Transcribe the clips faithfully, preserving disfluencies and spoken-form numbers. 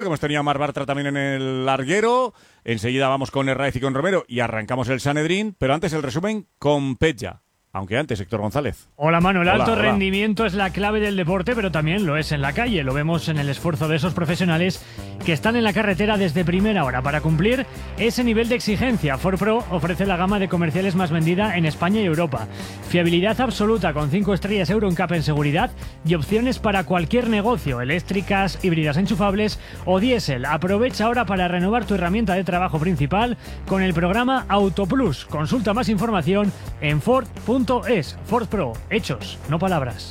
hemos tenido a Mar Bartra también en el larguero. Enseguida vamos con Herraiz y con Romero y arrancamos el Sanedrín, pero antes el resumen con Petja. Aunque antes, Héctor González. Hola, Manu. El Hola, alto hola. rendimiento es la clave del deporte, pero también lo es en la calle. Lo vemos en el esfuerzo de esos profesionales que están en la carretera desde primera hora para cumplir ese nivel de exigencia. Ford Pro ofrece la gama de comerciales más vendida en España y Europa. Fiabilidad absoluta con cinco estrellas Euro N C A P en seguridad y opciones para cualquier negocio, eléctricas, híbridas enchufables o diésel. Aprovecha ahora para renovar tu herramienta de trabajo principal con el programa AutoPlus. Consulta más información en Ford punto es. Ford Pro, hechos, no palabras.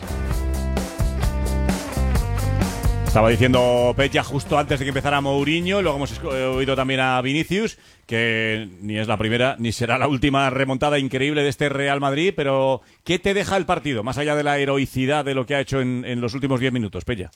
Estaba diciendo Petja justo antes de que empezara Mourinho, luego hemos oído también a Vinicius, que ni es la primera ni será la última remontada increíble de este Real Madrid, pero ¿qué te deja el partido, más allá de la heroicidad de lo que ha hecho en, en los últimos diez minutos, Petja?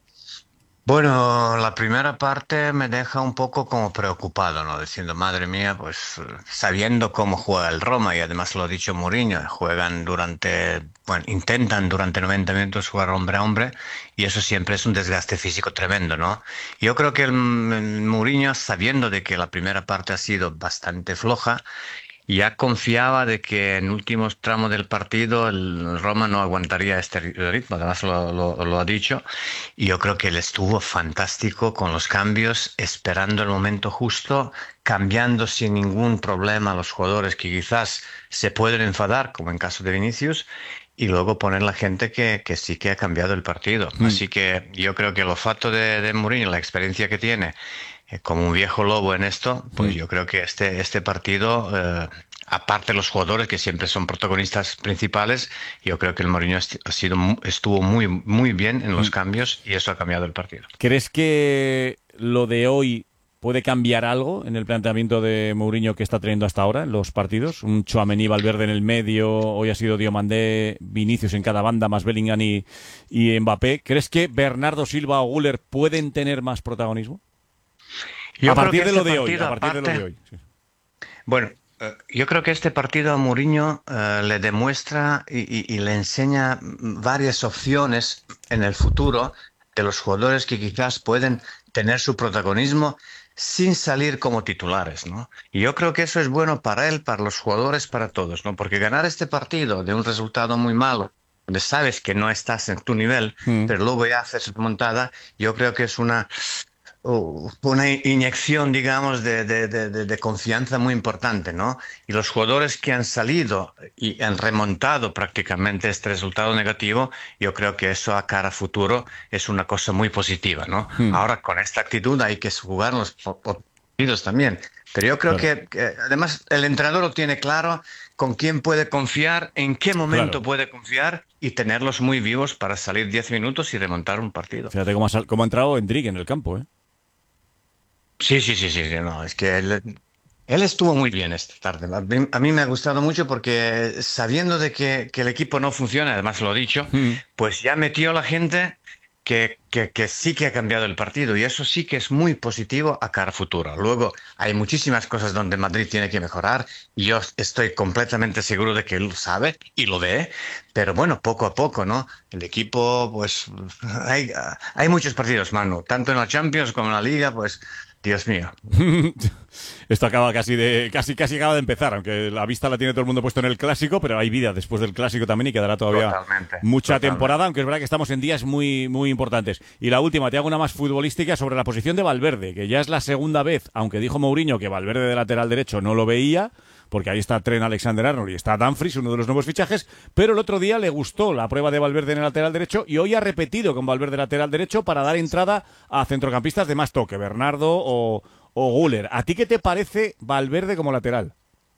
Bueno, la primera parte me deja un poco como preocupado, ¿no? Diciendo, madre mía, pues sabiendo cómo juega el Roma, y además lo ha dicho Mourinho, juegan durante, bueno, intentan durante noventa minutos jugar hombre a hombre, y eso siempre es un desgaste físico tremendo, ¿no? Yo creo que el, el Mourinho, sabiendo de que la primera parte ha sido bastante floja, ya confiaba de que en últimos tramos del partido el Roma no aguantaría este ritmo, además lo, lo, lo ha dicho, y yo creo que él estuvo fantástico con los cambios, esperando el momento justo, cambiando sin ningún problema a los jugadores que quizás se pueden enfadar, como en caso de Vinicius, y luego poner la gente que, que sí que ha cambiado el partido. Mm. Así que yo creo que el olfato de, de Mourinho, la experiencia que tiene, como un viejo lobo en esto, pues mm. yo creo que este, este partido, eh, aparte de los jugadores que siempre son protagonistas principales, yo creo que el Mourinho ha sido, estuvo muy, muy bien en los mm. cambios, y eso ha cambiado el partido. ¿Crees que lo de hoy puede cambiar algo en el planteamiento de Mourinho que está teniendo hasta ahora en los partidos? Un Tchouaméni, Valverde en el medio, hoy ha sido Diomandé, Vinicius en cada banda, más Bellingham y, y Mbappé. ¿Crees que Bernardo Silva o Güler pueden tener más protagonismo? Yo a partir, de este lo, de hoy, a partir aparte, de lo de hoy. Sí. Bueno, uh, yo creo que este partido a Mourinho uh, le demuestra y, y, y le enseña varias opciones en el futuro de los jugadores que quizás pueden tener su protagonismo sin salir como titulares, ¿no? Y yo creo que eso es bueno para él, para los jugadores, para todos, ¿no? Porque ganar este partido de un resultado muy malo, donde sabes que no estás en tu nivel, mm. pero luego ya haces remontada, yo creo que es una... una inyección, digamos, de, de, de, de confianza muy importante, ¿no? Y los jugadores que han salido y han remontado prácticamente este resultado negativo, yo creo que eso a cara a futuro es una cosa muy positiva, ¿no? Hmm. Ahora, con esta actitud hay que jugar los partidos también. Pero yo creo claro. que, que, además, el entrenador lo tiene claro con quién puede confiar, en qué momento claro. puede confiar, y tenerlos muy vivos para salir diez minutos y remontar un partido. Fíjate cómo ha, cómo ha entrado Endrick en el campo, ¿eh? Sí, sí, sí, sí, no, es que él, él estuvo muy bien esta tarde. A mí, a mí me ha gustado mucho porque sabiendo de que, que el equipo no funciona, además lo he dicho, mm. pues ya metió a la gente que, que, que sí que ha cambiado el partido, y eso sí que es muy positivo a cara futura. Luego hay muchísimas cosas donde Madrid tiene que mejorar, y yo estoy completamente seguro de que él lo sabe y lo ve, pero bueno, poco a poco, ¿no? El equipo, pues hay, hay muchos partidos, Manu, tanto en la Champions como en la Liga, pues... Dios mío. Esto acaba casi de casi casi acaba de empezar, aunque la vista la tiene todo el mundo puesto en el Clásico, pero hay vida después del Clásico también, y quedará todavía totalmente, mucha totalmente. temporada, aunque es verdad que estamos en días muy muy importantes. Y la última, te hago una más futbolística sobre la posición de Valverde, que ya es la segunda vez, aunque dijo Mourinho que Valverde de lateral derecho no lo veía, porque ahí está Trent Alexander-Arnold y está Dumfries, uno de los nuevos fichajes, pero el otro día le gustó la prueba de Valverde en el lateral derecho, y hoy ha repetido con Valverde lateral derecho para dar entrada a centrocampistas de más toque, Bernardo o, o Güler. ¿A ti qué te parece Valverde como lateral?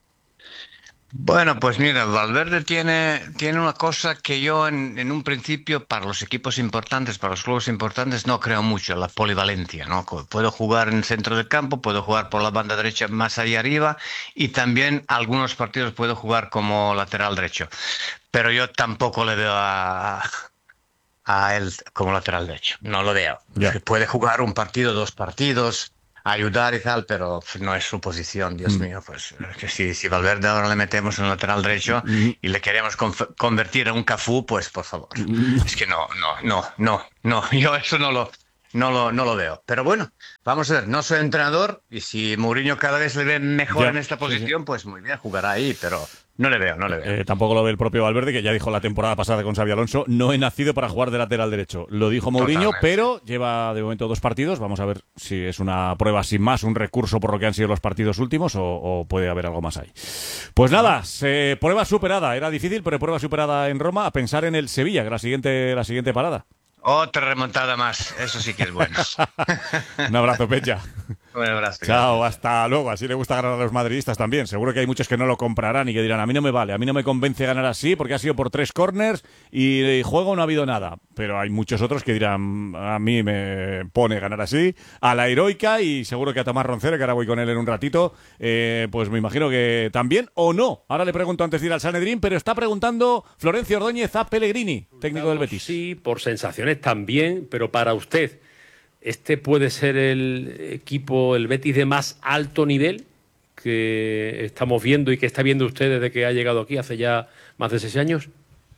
Bueno, pues mira, Valverde tiene, tiene una cosa que yo en, en un principio, para los equipos importantes, para los clubes importantes, no creo mucho, la polivalencia, ¿no? Puedo jugar en el centro del campo, puedo jugar por la banda derecha más allá arriba, y también algunos partidos puedo jugar como lateral derecho. Pero yo tampoco le veo a, a él como lateral derecho, no lo veo. Yeah. Puede jugar un partido, dos partidos... ayudar y tal, pero no es su posición, Dios mm. mío, pues que si, si Valverde ahora le metemos en el lateral derecho mm. y le queremos convertir en un Cafú, pues por favor, mm. es que no, no, no, no, no, yo eso no lo, no lo, no lo veo. Pero bueno, vamos a ver, no soy entrenador y si Mourinho cada vez le ve mejor Ya, en esta posición, sí, sí. pues muy bien, jugará ahí, pero no le veo, no le veo. Eh, tampoco lo ve el propio Valverde, que ya dijo la temporada pasada con Xabi Alonso, no he nacido para jugar de lateral derecho. Lo dijo Mourinho, Totalmente. pero lleva de momento dos partidos. Vamos a ver si es una prueba sin más, un recurso por lo que han sido los partidos últimos o, o puede haber algo más ahí. Pues nada, se, prueba superada. Era difícil, pero prueba superada en Roma. A pensar en el Sevilla, que la siguiente, la siguiente parada. Otra remontada más, eso sí que es bueno. Un abrazo, Pecha. Un abrazo. Chao, hasta luego. Así le gusta ganar a los madridistas también. Seguro que hay muchos que no lo comprarán y que dirán, a mí no me vale, a mí no me convence ganar así porque ha sido por tres corners y, y juego no ha habido nada. Pero hay muchos otros que dirán, a mí me pone ganar así, a la heroica, y seguro que a Tomás Roncero, que ahora voy con él en un ratito, eh, pues me imagino que también o no. Ahora le pregunto antes de ir al Sanedrín, pero está preguntando Florencio Ordóñez a Pellegrini, técnico del Betis. Sí, por sensaciones también, pero para usted, ¿este puede ser el equipo, el Betis de más alto nivel que estamos viendo y que está viendo usted desde que ha llegado aquí hace ya más de seis años?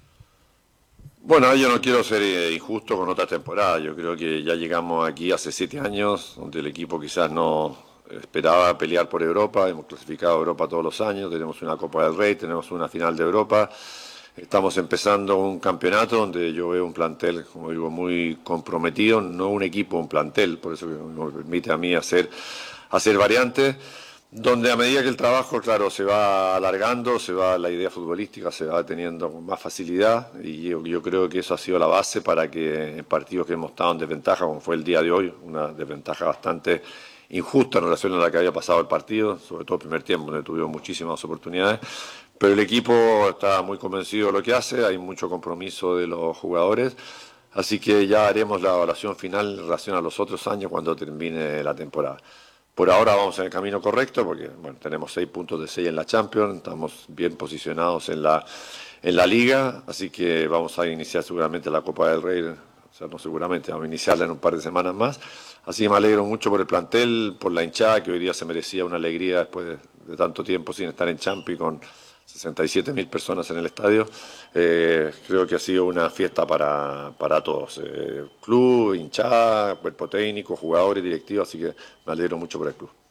Bueno, yo no quiero ser eh, injusto con otra temporada. Yo creo que ya llegamos aquí hace siete años, donde el equipo quizás no esperaba pelear por Europa. Hemos clasificado a Europa todos los años, tenemos una Copa del Rey, tenemos una final de Europa. Estamos empezando un campeonato donde yo veo un plantel, como digo, muy comprometido, no un equipo, un plantel, por eso me permite a mí hacer, hacer variantes, donde a medida que el trabajo, claro, se va alargando, se va la idea futbolística, se va teniendo con más facilidad, y yo, yo creo que eso ha sido la base para que en partidos que hemos estado en desventaja, como fue el día de hoy, una desventaja bastante injusta en relación a la que había pasado el partido, sobre todo el primer tiempo, donde tuvimos muchísimas oportunidades, pero el equipo está muy convencido de lo que hace, hay mucho compromiso de los jugadores, así que ya haremos la evaluación final en relación a los otros años cuando termine la temporada. Por ahora vamos en el camino correcto porque bueno, tenemos seis puntos de seis en la Champions, estamos bien posicionados en la, en la Liga, así que vamos a iniciar seguramente la Copa del Rey, o sea, no seguramente, vamos a iniciarla en un par de semanas más. Así que me alegro mucho por el plantel, por la hinchada, que hoy día se merecía una alegría después de, de tanto tiempo sin estar en Champi con sesenta y siete mil personas en el estadio. Eh, creo que ha sido una fiesta para, para todos. Eh, club, hinchada, cuerpo técnico, jugadores, directivos, así que me alegro mucho por el club.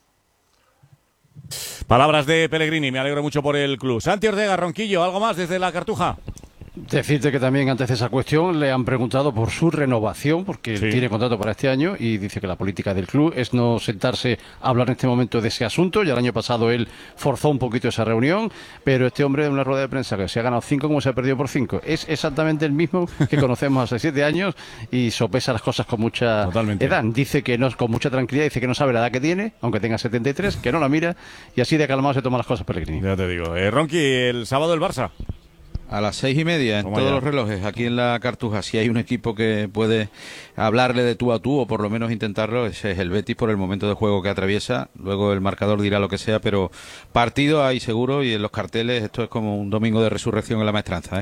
Palabras de Pellegrini, me alegro mucho por el club. Santi Ortega, Ronquillo, ¿algo más desde la Cartuja? Decirte que también antes de esa cuestión le han preguntado por su renovación, porque Sí. él tiene contrato para este año y dice que la política del club es no sentarse a hablar en este momento de ese asunto. Ya el año pasado él forzó un poquito esa reunión, pero este hombre en una rueda de prensa que se ha ganado cinco como se ha perdido por cinco es exactamente el mismo que conocemos hace siete años y sopesa las cosas con mucha Totalmente. edad. Dice que no, con mucha tranquilidad, dice que no sabe la edad que tiene, aunque tenga setenta y tres, que no la mira y así de calmado se toma las cosas Pellegrini. Ya te digo. Eh, Ronqui, el sábado el Barça. A las seis y media, en Toma todos ya. los relojes, aquí en la Cartuja, si hay un equipo que puede hablarle de tú a tú, o por lo menos intentarlo, ese es el Betis por el momento de juego que atraviesa. Luego el marcador dirá lo que sea, pero partido hay seguro, y en los carteles esto es como un domingo de resurrección en la Maestranza, ¿eh?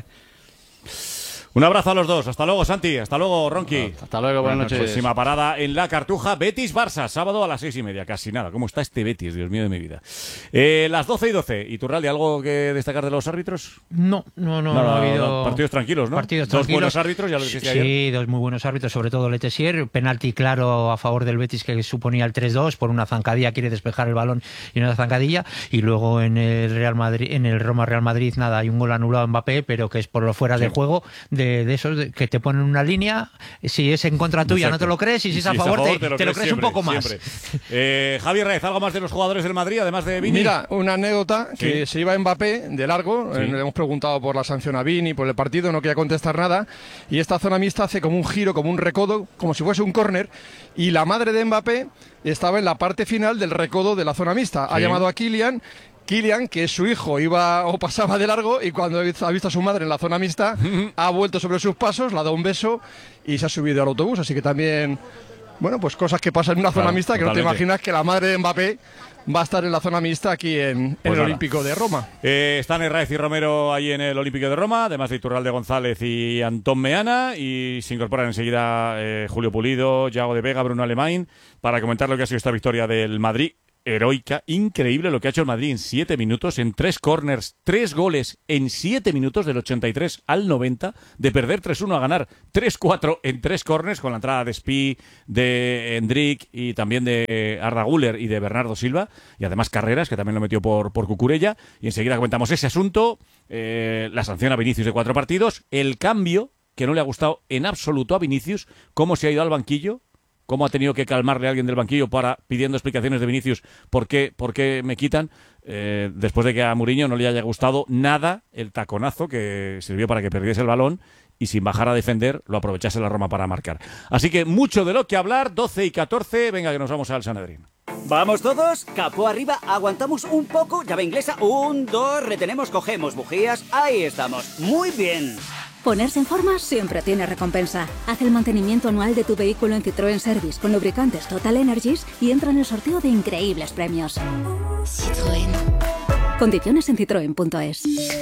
Un abrazo a los dos. Hasta luego, Santi. Hasta luego, Ronqui. Hasta luego, buenas noches. Próxima parada en la Cartuja. Betis-Barça, sábado a las seis y media. Casi nada. ¿Cómo está este Betis? Dios mío de mi vida. Eh, las doce y doce. ¿Y Turralde, algo que destacar de los árbitros? No, no, no, no, Nada, ha habido... no, partidos tranquilos, ¿no? Partidos Dos tranquilos. buenos árbitros, ya lo dijiste Sí, ayer. dos muy buenos árbitros, sobre todo Letessier. Penalti claro a favor del Betis que suponía el tres dos por una zancadilla, quiere despejar el balón y una zancadilla. Y luego en el Real Madrid, en el Roma Real Madrid, nada, hay un gol anulado a Mbappé, pero que es por lo fuera Sí. de juego de, de esos de, que te ponen una línea. Si es en contra tuya Exacto. no te lo crees, y si es a si favor, te, te lo, crees crees siempre, un poco más. siempre. Eh, Javier Reyes, ¿algo más de los jugadores del Madrid, además de Vini? Mira, una anécdota, que Sí. se iba Mbappé de largo, Sí. eh, le hemos preguntado por la sanción a Vini, por el partido, no quería contestar nada, y esta zona mixta hace como un giro, como un recodo, como si fuese un córner, y la madre de Mbappé estaba en la parte final del recodo de la zona mixta. Ha Sí. llamado a Kylian, Kylian, que es su hijo, iba o pasaba de largo, y cuando ha visto a su madre en la zona mixta, ha vuelto sobre sus pasos, le ha dado un beso y se ha subido al autobús, así que también... Bueno, pues cosas que pasan en una Claro, zona mixta que no te totalmente. imaginas que la madre de Mbappé va a estar en la zona mixta aquí en, en Pues el nada. Olímpico de Roma. Eh, están Herráez y Romero ahí en el Olímpico de Roma, además de Iturralde González y Antón Meana, y se incorporan enseguida eh, Julio Pulido, Yago de Vega, Bruno Alemán, para comentar lo que ha sido esta victoria del Madrid heroica, increíble lo que ha hecho el Madrid en siete minutos, en tres corners, tres goles en siete minutos, del ochenta y tres al noventa, de perder tres uno a ganar tres cuatro en tres corners, con la entrada de Spi, de Endrick y también de Arda Güler y de Bernardo Silva, y además Carreras, que también lo metió por, por Cucurella, y enseguida comentamos ese asunto, eh, la sanción a Vinicius de cuatro partidos, el cambio que no le ha gustado en absoluto a Vinicius, cómo se ha ido al banquillo, cómo ha tenido que calmarle a alguien del banquillo para pidiendo explicaciones de Vinicius por qué, por qué me quitan, eh, después de que a Mourinho no le haya gustado nada el taconazo que sirvió para que perdiese el balón y sin bajar a defender lo aprovechase la Roma para marcar. Así que mucho de lo que hablar, doce y catorce, venga que nos vamos al Sanedrín. ¿Vamos todos? Capó arriba, aguantamos un poco, llave inglesa, un, dos, retenemos, cogemos bujías, ahí estamos, muy bien. Ponerse en forma siempre tiene recompensa. Haz el mantenimiento anual de tu vehículo en Citroën Service con lubricantes Total Energies y entra en el sorteo de increíbles premios. Citroën. Condiciones en citroen punto es.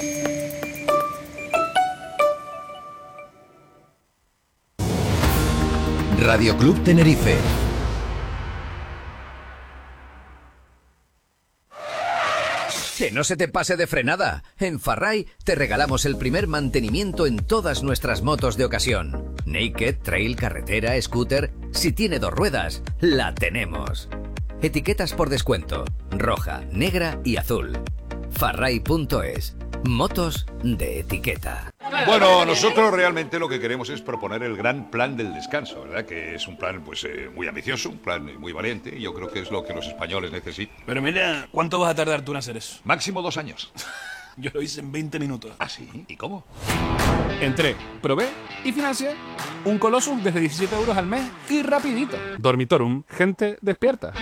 Radio Club Tenerife. Que no se te pase de frenada. En Farray te regalamos el primer mantenimiento en todas nuestras motos de ocasión. Naked, trail, carretera, scooter. Si tiene dos ruedas, la tenemos. Etiquetas por descuento. Roja, negra y azul. Farray punto es. Motos de etiqueta. Bueno, nosotros realmente lo que queremos es proponer el gran plan del descanso, ¿verdad? Que es un plan pues eh, muy ambicioso, un plan muy valiente, y yo creo que es lo que los españoles necesitan. Pero mira, ¿cuánto vas a tardar tú en hacer eso? Máximo dos años. Yo lo hice en veinte minutos. ¿Ah, sí? ¿Y cómo? Entré, probé y financié un Colossus desde diecisiete euros al mes y rapidito. Dormitorum, gente despierta.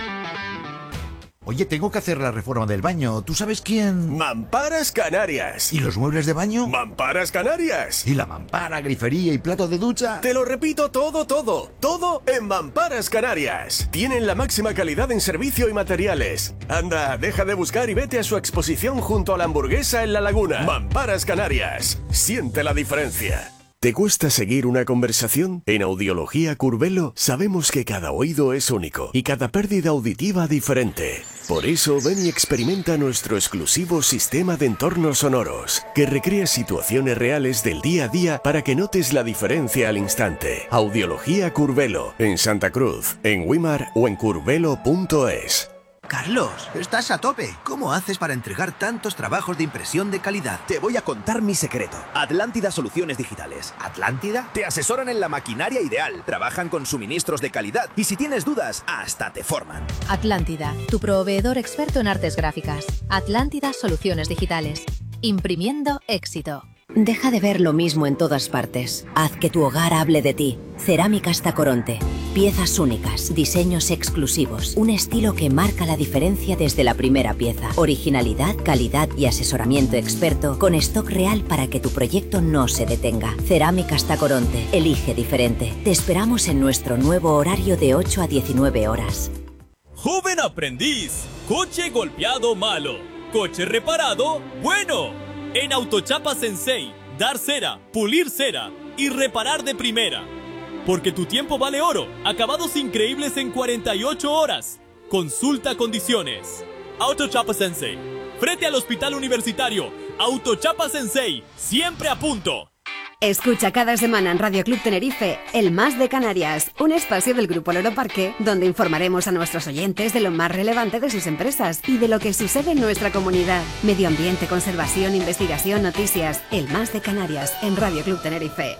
Oye, tengo que hacer la reforma del baño. ¿Tú sabes quién? Mamparas Canarias. ¿Y los muebles de baño? Mamparas Canarias. ¿Y la mampara, grifería y plato de ducha? Te lo repito todo, todo, todo en Mamparas Canarias. Tienen la máxima calidad en servicio y materiales. Anda, deja de buscar y vete a su exposición junto a la Hamburguesa en La Laguna. Mamparas Canarias. Siente la diferencia. ¿Te cuesta seguir una conversación? En Audiología Curvelo sabemos que cada oído es único y cada pérdida auditiva diferente. Por eso ven y experimenta nuestro exclusivo sistema de entornos sonoros, que recrea situaciones reales del día a día para que notes la diferencia al instante. Audiología Curvelo, en Santa Cruz, en Wimar o en curvelo punto es. Carlos, estás a tope. ¿Cómo haces para entregar tantos trabajos de impresión de calidad? Te voy a contar mi secreto. Atlántida Soluciones Digitales. ¿Atlántida? Te asesoran en la maquinaria ideal, trabajan con suministros de calidad y si tienes dudas, hasta te forman. Atlántida, tu proveedor experto en artes gráficas. Atlántida Soluciones Digitales. Imprimiendo éxito. Deja de ver lo mismo en todas partes. Haz que tu hogar hable de ti. Cerámicas Tacoronte. Piezas únicas, diseños exclusivos, un estilo que marca la diferencia desde la primera pieza. Originalidad, calidad y asesoramiento experto con stock real para que tu proyecto no se detenga. Cerámicas Tacoronte. Elige diferente. Te esperamos en nuestro nuevo horario de ocho a diecinueve horas. Joven aprendiz, coche golpeado malo, coche reparado bueno. En Autochapa Sensei, dar cera, pulir cera y reparar de primera. Porque tu tiempo vale oro. Acabados increíbles en cuarenta y ocho horas. Consulta condiciones. Autochapa Sensei. Frente al Hospital Universitario. Autochapa Sensei. Siempre a punto. Escucha cada semana en Radio Club Tenerife El Más de Canarias, un espacio del Grupo Loro Parque donde informaremos a nuestros oyentes de lo más relevante de sus empresas y de lo que sucede en nuestra comunidad. Medio ambiente, conservación, investigación, noticias. El Más de Canarias en Radio Club Tenerife.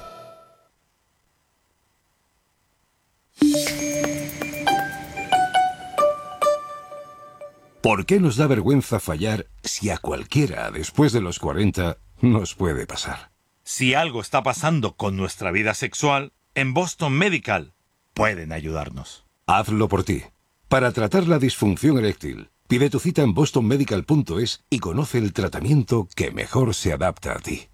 ¿Por qué nos da vergüenza fallar si a cualquiera después de los cuarenta nos puede pasar? Si algo está pasando con nuestra vida sexual, en Boston Medical pueden ayudarnos. Hazlo por ti. Para tratar la disfunción eréctil, pide tu cita en boston medical punto es y conoce el tratamiento que mejor se adapta a ti.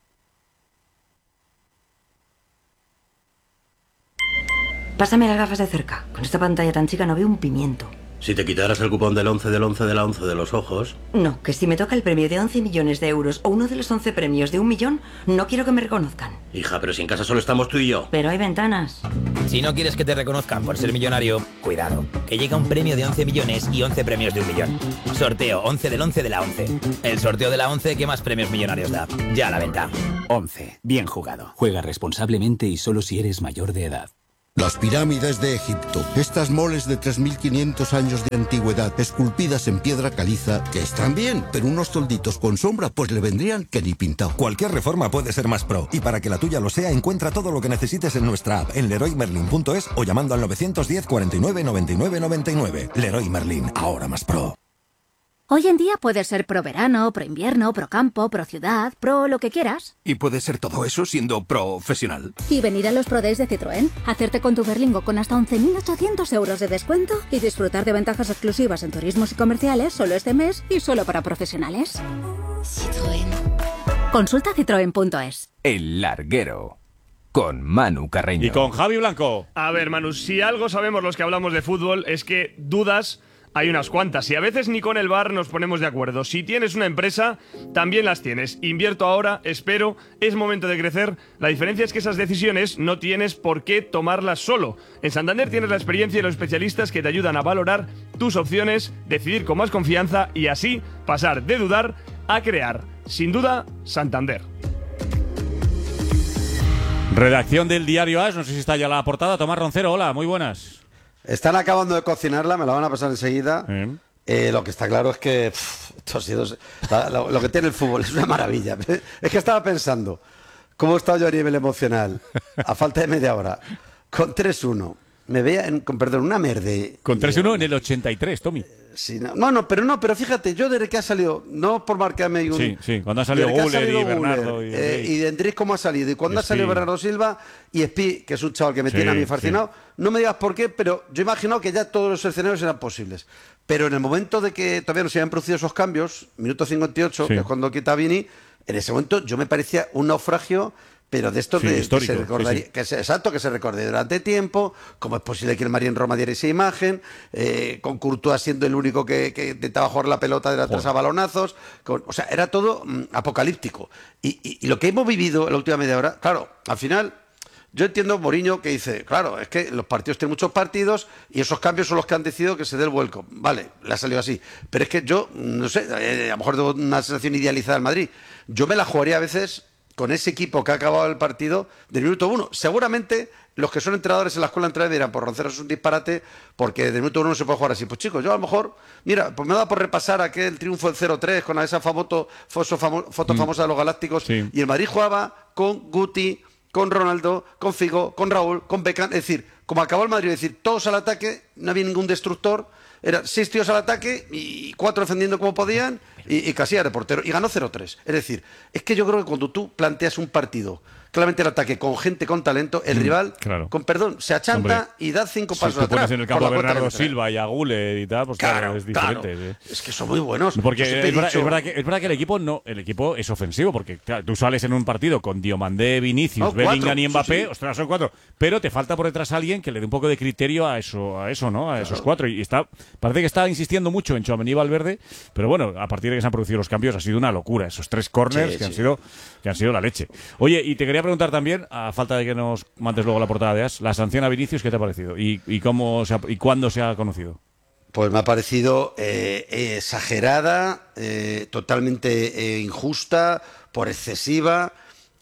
Pásame las gafas de cerca. Con esta pantalla tan chica no veo un pimiento. Si te quitaras el cupón del once del once de la once de los ojos... No, que si me toca el premio de once millones de euros o uno de los once premios de un millón, no quiero que me reconozcan. Hija, pero si en casa solo estamos tú y yo. Pero hay ventanas. Si no quieres que te reconozcan por ser millonario, cuidado, que llega un premio de once millones y once premios de un millón. Sorteo once del once de la once. El sorteo de la once que más premios millonarios da. Ya a la venta. once. Bien jugado. Juega responsablemente y solo si eres mayor de edad. Las pirámides de Egipto. Estas moles de tres mil quinientos años de antigüedad, esculpidas en piedra caliza, que están bien, pero unos tolditos con sombra pues le vendrían que ni pintado. Cualquier reforma puede ser más pro, y para que la tuya lo sea, encuentra todo lo que necesites en nuestra app, en leroy merlin punto es o llamando al nueve uno cero, cuarenta y nueve, noventa y nueve, noventa y nueve. Leroy Merlin, ahora más pro. Hoy en día puedes ser pro verano, pro invierno, pro campo, pro ciudad, pro lo que quieras. Y puede ser todo eso siendo profesional. Y venir a los Pro Days de Citroën, hacerte con tu Berlingo con hasta once mil ochocientos euros de descuento y disfrutar de ventajas exclusivas en turismos y comerciales solo este mes y solo para profesionales. Citroën. Consulta citroen punto es. El Larguero. Con Manu Carreño. Y con Javi Blanco. A ver, Manu, si algo sabemos los que hablamos de fútbol es que dudas hay unas cuantas y a veces ni con el V A R nos ponemos de acuerdo. Si tienes una empresa, también las tienes. Invierto ahora, espero, es momento de crecer. La diferencia es que esas decisiones no tienes por qué tomarlas solo. En Santander tienes la experiencia y los especialistas que te ayudan a valorar tus opciones, decidir con más confianza y así pasar de dudar a crear. Sin duda, Santander. Redacción del diario AS, no sé si está ya la portada. Tomás Roncero, hola, muy buenas. Están acabando de cocinarla, me la van a pasar enseguida. Eh. Eh, lo que está claro es que pff, esto ha sido, la, lo, lo que tiene el fútbol es una maravilla. Es que estaba pensando, ¿cómo he estado yo a nivel emocional? A falta de media hora. Con tres uno. Me veía, en, con perdón, una merde. Con tres uno en el ochenta y tres, Tommy. Sí, no, no, no, pero no, pero fíjate, yo desde que ha salido, no por marcarme un... Sí, sí, cuando ha salido Guller y Bernardo. Y, eh, y de Endrick cómo ha salido, y cuando ha salido Bernardo Silva y Espi, que es un chaval que me sí, tiene a mí fascinado, sí. No me digas por qué, pero yo he imaginado que ya todos los escenarios eran posibles. Pero en el momento de que todavía no se habían producido esos cambios, minuto cincuenta y ocho, sí. Que es cuando quita Vini, en ese momento yo me parecía un naufragio... Pero de estos sí, de, que se recordaría, sí, sí. Que se, exacto, que se recorde durante tiempo, cómo es posible que el Madrid en Roma diera esa imagen, eh, con Courtois siendo el único que, que intentaba jugar la pelota de la atrás a balonazos, con, o sea, era todo mm, apocalíptico. Y, y, y lo que hemos vivido en la última media hora, claro, al final, yo entiendo a Mourinho que dice, claro, es que los partidos tienen muchos partidos y esos cambios son los que han decidido que se dé el vuelco. Vale, le ha salido así. Pero es que yo, no sé, eh, a lo mejor tengo una sensación idealizada del Madrid. Yo me la jugaría a veces con ese equipo que ha acabado el partido del minuto uno. Seguramente los que son entrenadores en la escuela de entrenadores dirán, por Roncero es un disparate, porque del minuto uno no se puede jugar así. Pues chicos, yo a lo mejor, mira, pues me da por repasar aquel triunfo del cero tres con esa famoso, foto, famo, foto mm. famosa de los Galácticos, sí. Y el Madrid jugaba con Guti, con Ronaldo, con Figo, con Raúl, con Beckham, es decir, como acabó el Madrid, es decir, todos al ataque, no había ningún destructor, eran seis tíos al ataque y cuatro defendiendo como podían y, y Casillas de portero, y ganó cero tres. Es decir, es que yo creo que cuando tú planteas un partido claramente el ataque con gente con talento, el mm, rival, claro. Con perdón, se achanta. Hombre, y da cinco pasos si tú atrás. Pones en el campo a Bernardo Silva y a Guller y tal, pues claro, claro es diferente. Claro. ¿Sí? Es que son muy buenos. Porque es verdad, dicho... es, verdad que, es verdad que el equipo no, el equipo es ofensivo, porque claro, tú sales en un partido con Diomandé, Vinicius, no, Bellingham y Mbappé, sí, sí. Ostras, son cuatro, pero te falta por detrás alguien que le dé un poco de criterio a eso, a eso, ¿no? A claro. Esos cuatro. Y está, parece que está insistiendo mucho en Tchouaméni y Valverde, pero bueno, a partir de que se han producido los cambios ha sido una locura. Esos tres corners sí, que, sí. Han sido, que han sido la leche. Oye, y te quería preguntar también, a falta de que nos mandes luego la portada de As, la sanción a Vinicius, ¿qué te ha parecido? ¿Y, y, cómo se ha, y cuándo se ha conocido? Pues me ha parecido eh, exagerada, eh, totalmente eh, injusta, por excesiva,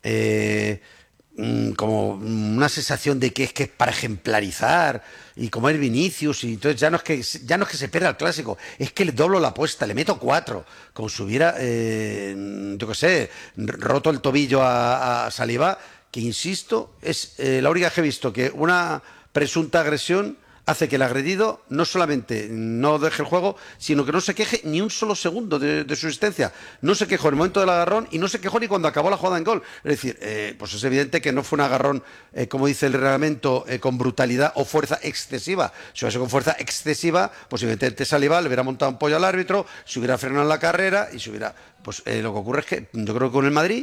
eh, mm, como una sensación de que es que es para ejemplarizar, y como es Vinicius, y entonces ya no es que ya no es que se pierda el clásico, es que le doblo la apuesta, le meto cuatro, como si hubiera, eh, yo qué sé, roto el tobillo a, a Saliba, que insisto, es eh, la única que he visto que una presunta agresión hace que el agredido no solamente no deje el juego, sino que no se queje ni un solo segundo de, de su existencia. No se quejó en el momento del agarrón y no se quejó ni cuando acabó la jugada en gol. Es decir, eh, pues es evidente que no fue un agarrón, eh, como dice el reglamento, eh, con brutalidad o fuerza excesiva. Si hubiese con fuerza excesiva, pues evidentemente Saliba le hubiera montado un pollo al árbitro, se hubiera frenado en la carrera y se hubiera... Pues eh, lo que ocurre es que yo creo que con el Madrid,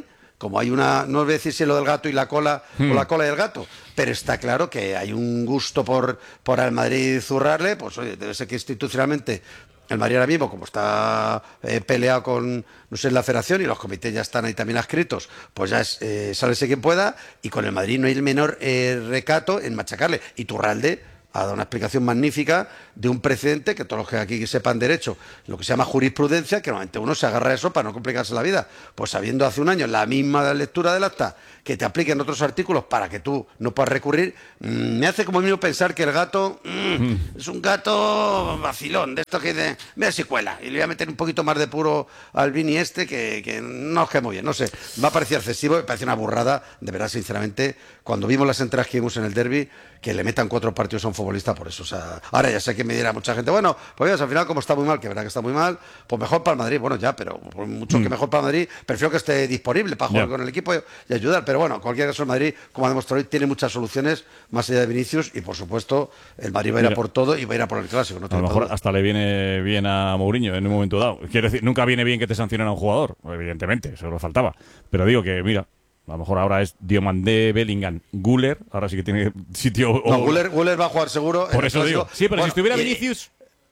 como hay una, no voy a decir si lo del gato y la cola Hmm. o la cola y el gato, pero está claro que hay un gusto por, por al Madrid zurrarle, pues oye, debe ser que institucionalmente el Madrid ahora mismo, como está eh, peleado con, no sé, la federación y los comités ya están ahí también adscritos, pues ya es, eh, sálvese quien pueda, y con el Madrid no hay el menor eh, recato en machacarle. Y Turralde ha dado una explicación magnífica de un precedente que todos los que aquí sepan derecho, lo que se llama jurisprudencia, que normalmente uno se agarra a eso para no complicarse la vida. Pues sabiendo hace un año la misma lectura del acta, que te apliquen otros artículos para que tú no puedas recurrir, mmm, me hace como mínimo pensar que el gato mmm, es un gato vacilón, de esto que de, mira si cuela, y le voy a meter un poquito más de puro al Vini este, que, que no os queda muy bien, no sé, va a parecer excesivo, me parece una burrada, de verdad, sinceramente, cuando vimos las entradas que vimos en el derbi, que le metan cuatro partidos a un futbolista por eso, o sea, ahora ya sé que me dirá mucha gente, bueno, pues al final como está muy mal, que verá que está muy mal, pues mejor para el Madrid, bueno ya, pero por mucho mm. que mejor para el Madrid, prefiero que esté disponible para jugar yeah. con el equipo y, y ayudar, pero bueno, en cualquier caso el Madrid, como ha demostrado hoy, tiene muchas soluciones más allá de Vinicius y por supuesto el Madrid va a ir a por todo y va a ir a por el clásico. No a lo mejor hasta le viene bien a Mourinho en un momento dado. Quiero decir, nunca viene bien que te sancionen a un jugador, evidentemente, eso lo faltaba, pero digo que mira, a lo mejor ahora es Diomandé, Bellingham, Güler, ahora sí que tiene sitio. O... No, Güler, Güler va a jugar seguro. Por eso digo. Sí, pero bueno, si estuviera y, Vinicius.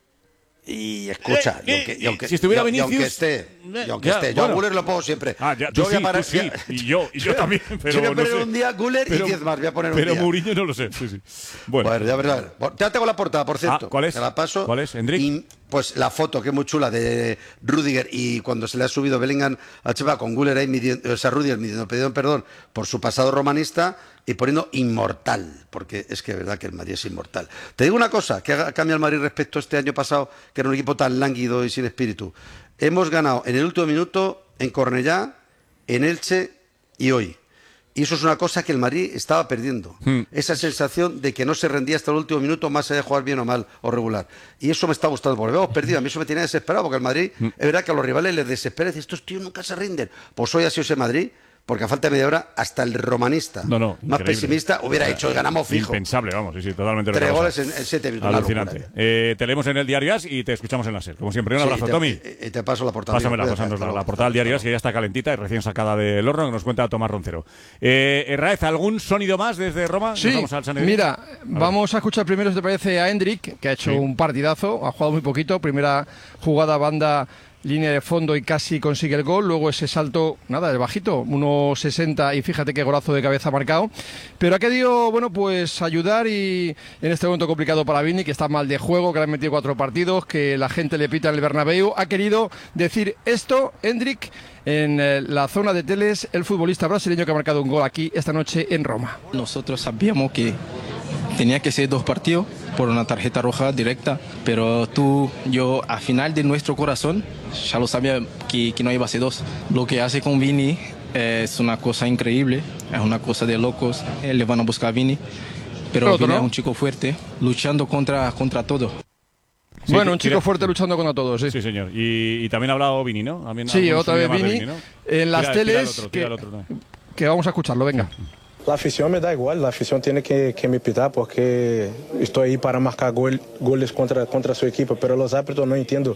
Y escucha, eh, y aunque, y aunque, si estuviera y, Vinicius. Y aunque esté, y aunque ya, esté yo bueno. a Güler lo pongo siempre. Ah, ya, yo tú voy sí, a parar, tú sí, y yo, y yo también. Pero yo voy a poner no sé. un día Güler pero, y diez más. Voy a poner un pero día. Mourinho no lo sé. Sí, sí. Bueno, bueno ya verdad. Ya tengo la portada, por cierto. Ah, ¿cuál es? Te la paso. ¿Cuál es, Hendrik? Y, pues la foto, que es muy chula, de Rudiger y cuando se le ha subido Bellingham a Cheva con Güler ahí, midiendo, o sea, Rudiger midiendo pedido perdón por su pasado romanista y poniendo inmortal, porque es que es verdad que el Madrid es inmortal. Te digo una cosa, que ha cambiado el Madrid respecto a este año pasado, que era un equipo tan lánguido y sin espíritu. Hemos ganado en el último minuto en Cornellá, en Elche y hoy. Y eso es una cosa que el Madrid estaba perdiendo. Hmm. Esa sensación de que no se rendía hasta el último minuto, más allá de jugar bien o mal o regular. Y eso me está gustando, porque hemos perdido. A mí eso me tiene desesperado, porque el Madrid, hmm. es verdad que a los rivales les desespera. Y dice, estos tíos nunca se rinden. Pues hoy ha sido ese Madrid, porque a falta de media hora, hasta el romanista no, no, más pesimista hubiera hecho el ganamos fijo. Impensable, vamos, sí, sí, totalmente. Tres goles en, en siete minutos. Alucinante. Eh, te leemos en el Diario As y te escuchamos en la SER. Como siempre, un abrazo, sí, y te, Tommy. Y, y te paso la portada. Pásamela, pasándonos la, la portada del Diario As, que ya está calentita y recién sacada del horno, que nos cuenta Tomás Roncero. Eh, Herráez, ¿algún sonido más desde Roma? Sí, vamos al mira, a vamos a escuchar primero, si te parece, a Hendrik, que ha hecho sí. un partidazo, ha jugado muy poquito, primera jugada banda, línea de fondo y casi consigue el gol, luego ese salto, nada, el bajito, uno sesenta y fíjate qué golazo de cabeza marcado, pero ha querido, bueno, pues ayudar y en este momento complicado para Vini, que está mal de juego, que le han metido cuatro partidos, que la gente le pita en el Bernabéu, ha querido decir esto, Hendrik, en eh, la zona de Teles, el futbolista brasileño que ha marcado un gol aquí esta noche en Roma. Nosotros sabíamos que tenía que ser dos partidos por una tarjeta roja directa, pero tú, yo, al final de nuestro corazón, ya lo sabía que, que no iba a ser dos. Lo que hace con Vini es una cosa increíble, es una cosa de locos. Eh, le van a buscar a Vini, pero, pero Vini ¿no? es un chico fuerte, luchando contra, contra todo. Sí, bueno, un chico fuerte luchando contra todos, sí. Sí, señor. Y, y también ha hablado Vini, ¿no? También sí, otra vez Vini. Vini, ¿no? En las tira, teles, tira otro, que, otro, ¿no? que vamos a escucharlo, venga. La afición me da igual, la afición tiene que, que me pitar porque estoy ahí para marcar gol, goles contra, contra su equipo, pero los árbitros no entiendo.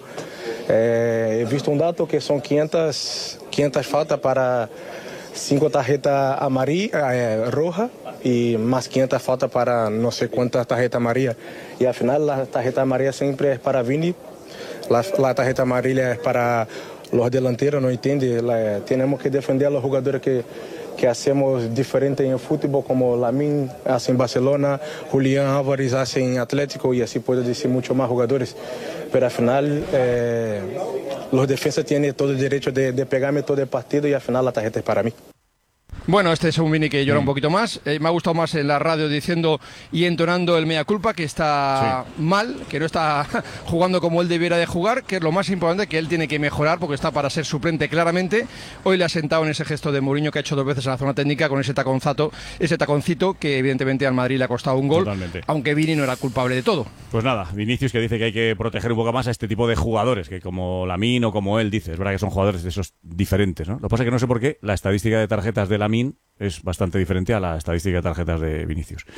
Eh, he visto un dato que son quinientas, quinientas faltas para cinco tarjetas amarillas, eh, rojas y más quinientas faltas para no sé cuántas tarjetas amarillas. Y al final la tarjeta amarilla siempre es para Vini, la, la tarjeta amarilla es para los delanteros, no entiende. La, tenemos que defender a los jugadores que que hacemos diferente en el fútbol, como Lamine hace en Barcelona, Julián Álvarez hace en Atlético y así puedo decir muchos más jugadores. Pero al final eh, los defensas tienen todo el derecho de, de pegarme todo el partido y al final la tarjeta es para mí. Bueno, este es un Vini que llora mm. un poquito más. Eh, me ha gustado más en la radio diciendo y entonando el mea culpa, que está sí. mal, que no está jugando como él debiera de jugar, que es lo más importante, que él tiene que mejorar porque está para ser suplente claramente. Hoy le ha sentado en ese gesto de Mourinho que ha hecho dos veces en la zona técnica con ese taconzato, ese taconcito que evidentemente al Madrid le ha costado un gol, Totalmente. Aunque Vini no era culpable de todo. Pues nada, Vinicius, que dice que hay que proteger un poco más a este tipo de jugadores, que como Lamine o como él dice, es verdad que son jugadores de esos diferentes, ¿no? Lo que pasa es que no sé por qué la estadística de tarjetas de Lamine es bastante diferente a la estadística de tarjetas de Vinicius.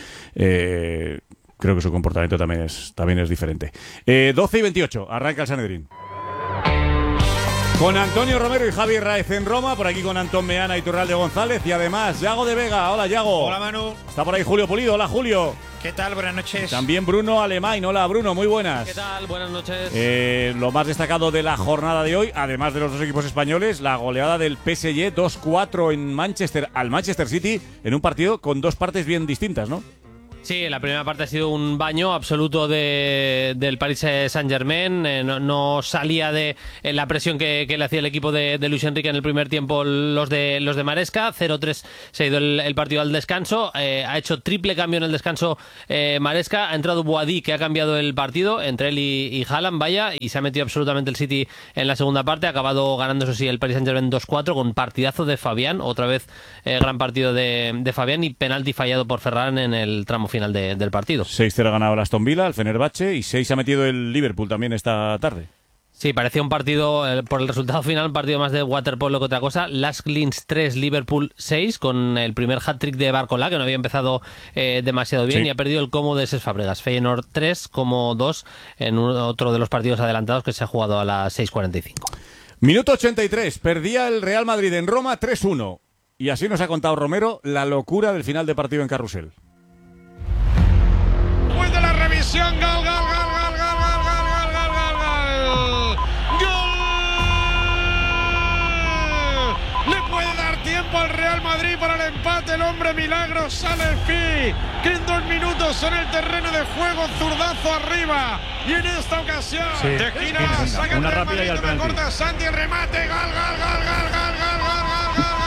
Eh, creo que su comportamiento también es, también es diferente. Eh, doce y veintiocho, arranca el Sanedrín. Con Antonio Romero y Javi Raez en Roma, por aquí con Antón Meana y Turralde González y además Yago de Vega. Hola, Yago. Hola, Manu. Está por ahí Julio Pulido. Hola, Julio. ¿Qué tal? Buenas noches. También Bruno Alemán. Hola, Bruno. Muy buenas. ¿Qué tal? Buenas noches. Eh, lo más destacado de la jornada de hoy, además de los dos equipos españoles, la goleada del P S G dos cuatro en Manchester al Manchester City en un partido con dos partes bien distintas, ¿no? Sí, la primera parte ha sido un baño absoluto de, del Paris Saint-Germain. Eh, no, no salía de eh, la presión que, que le hacía el equipo de, de Luis Enrique en el primer tiempo los de los de Maresca. cero tres se ha ido el, el partido al descanso. Eh, ha hecho triple cambio en el descanso eh, Maresca. Ha entrado Boadí, que ha cambiado el partido entre él y, y Haaland, vaya, y se ha metido absolutamente el City en la segunda parte. Ha acabado ganando, eso sí, el Paris Saint-Germain dos cuatro con partidazo de Fabián. Otra vez eh, gran partido de, de Fabián y penalti fallado por Ferran en el tramo final de, del partido. seis cero ha ganado el Aston Villa, el Fenerbahce, y seis ha metido el Liverpool también esta tarde. Sí, parecía un partido, eh, por el resultado final, un partido más de waterpolo que otra cosa. Lask Linz tres, Liverpool seis, con el primer hat-trick de Barcola, que no había empezado eh, demasiado bien, sí. Y ha perdido el Como de Cesc Fabregas. Feyenoord tres, Como dos, en un, otro de los partidos adelantados que se ha jugado a las seis cuarenta y cinco. Minuto ochenta y tres, perdía el Real Madrid en Roma tres uno. Y así nos ha contado Romero la locura del final de partido en Carrusel. Después de la revisión, gol, gol, gol, gol, gol, gol, gol, gol, gol, gol. Le puede dar tiempo al Real Madrid para el empate. El hombre milagro sale Pi, que en dos minutos en el terreno de juego, zurdazo arriba. Y en esta ocasión, sí, de esquina, sí, saca el Real Madrid, no me corta Santi, el remate, gol, gol, gol, gol, gol, gol, gol, gol, gol.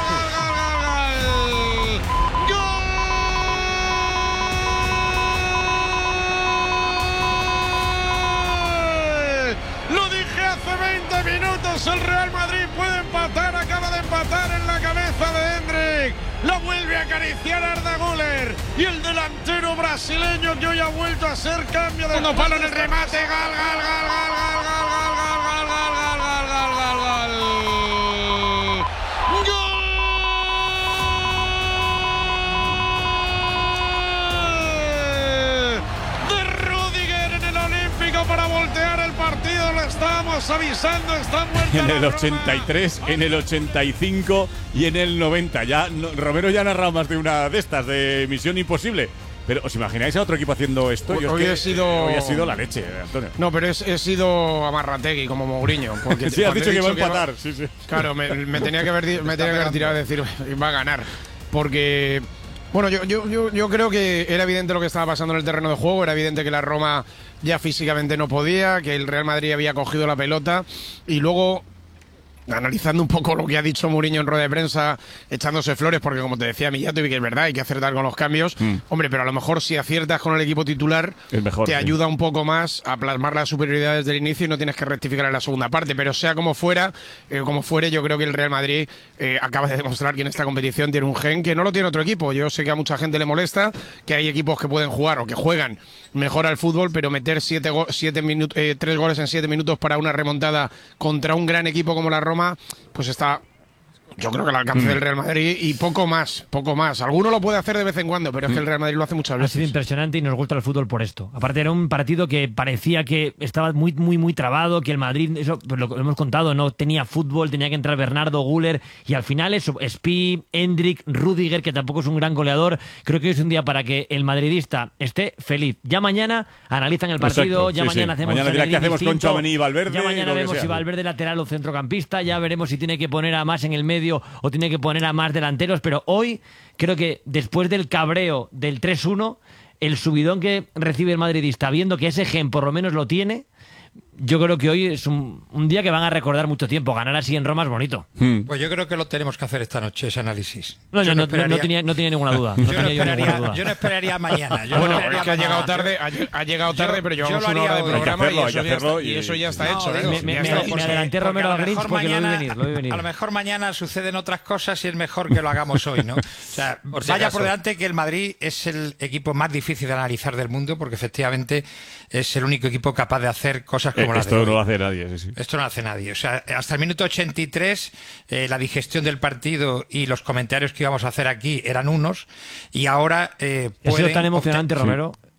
veinte minutos, el Real Madrid puede empatar, acaba de empatar en la cabeza de Endrick, lo vuelve a acariciar Arda Güler y el delantero brasileño que hoy ha vuelto a ser cambio de segundo palo en el remate, gol, gol, gol, gol, gol, gol, gol, gol, gol, gol, gol, gol, gol, gol de Rudiger en el Olímpico para voltear el partido. Lo estábamos avisando, está muerto. En el ochenta y tres, en el ochenta y cinco y en el noventa. Ya no, Romero ya ha narrado más de una de estas de Misión Imposible. Pero ¿os imagináis a otro equipo haciendo esto? Hoy, hoy, es que, he sido... hoy ha sido la leche, Antonio. No, pero he, he sido Amarrategui como Mourinho. Porque sí, has dicho que iba a empatar. Que va... sí, sí. Claro, me, me tenía que haber, me tenía que haber tirado a decir va a ganar. Porque... Bueno, yo, yo, yo, yo creo que era evidente lo que estaba pasando en el terreno de juego, era evidente que la Roma ya físicamente no podía, que el Real Madrid había cogido la pelota y luego, analizando un poco lo que ha dicho Mourinho en rueda de prensa, echándose flores, porque como te decía Mijatovic, que es verdad, hay que acertar con los cambios. Mm. Hombre, pero a lo mejor si aciertas con el equipo titular, es mejor, te sí. ayuda un poco más a plasmar la superioridad desde el inicio y no tienes que rectificar en la segunda parte. Pero sea como fuera, eh, como fuere, yo creo que el Real Madrid eh, acaba de demostrar que en esta competición tiene un gen que no lo tiene otro equipo. Yo sé que a mucha gente le molesta, que hay equipos que pueden jugar o que juegan mejor al fútbol, pero meter siete go siete minutos, eh, tres goles en siete minutos para una remontada contra un gran equipo como la Roma, pues está, yo creo que al alcance mm. del Real Madrid y poco más, poco más. Alguno lo puede hacer de vez en cuando, pero es que el Real Madrid lo hace muchas veces. Ha sido impresionante y nos gusta el fútbol por esto. Aparte era un partido que parecía que estaba muy, muy, muy trabado, que el Madrid, eso pues lo, lo hemos contado, no tenía fútbol, tenía que entrar Bernardo, Güler, y al final eso, Spi, Endrick, Rudiger, que tampoco es un gran goleador. Creo que hoy es un día para que el madridista esté feliz. Ya mañana analizan el partido, Exacto. ya sí, mañana sí. hacemos mañana dirá qué hacemos con Tchouaméni y Valverde. Ya mañana vemos si Valverde lateral o centrocampista, ya veremos si tiene que poner a más en el medio o tiene que poner a más delanteros, pero hoy creo que después del cabreo del tres uno, el subidón que recibe el madridista, viendo que ese gen por lo menos lo tiene, yo creo que hoy es un, un día que van a recordar mucho tiempo. Ganar así en Roma es bonito. Hmm. Pues yo creo que lo tenemos que hacer esta noche, ese análisis. No, yo no, no, no, tenía, no tenía ninguna duda. No yo, no esperaría, duda. yo no esperaría mañana. Yo bueno, no es que ha llegado tarde, ha, ha llegado tarde, yo, pero llevamos una hora de programa y, eso ya está, y eso ya está no, hecho. ¿eh? Me, me, me, me adelanté Romero al Grinch porque mañana, lo vi venir, lo vi venir. A lo mejor mañana suceden otras cosas y es mejor que lo hagamos hoy, ¿no? O sea, por si vaya acaso. Por delante que el Madrid es el equipo más difícil de analizar del mundo, porque efectivamente es el único equipo capaz de hacer cosas como eh, las de hoy. Esto no lo hace nadie, sí, sí. Esto no lo hace nadie. O sea, hasta el minuto ochenta y tres eh, la digestión del partido y los comentarios que íbamos a hacer aquí eran unos y ahora eh, pueden... Ha sido tan emocionante, obtener... Romero.